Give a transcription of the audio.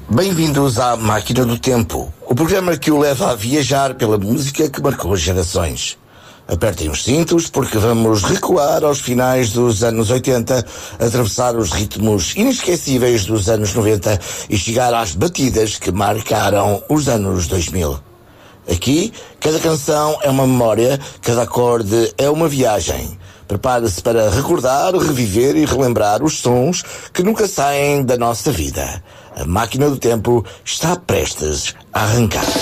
Bem-vindos à Máquina do Tempo, o programa que o leva a viajar pela música que marcou gerações. Apertem os cintos porque vamos recuar aos finais dos anos 80, atravessar os ritmos inesquecíveis dos anos 90 e chegar às batidas que marcaram os anos 2000. Aqui, cada canção é uma memória, cada acorde é uma viagem. Prepare-se para recordar, reviver e relembrar os sons que nunca saem da nossa vida. A Máquina do Tempo está prestes a arrancar.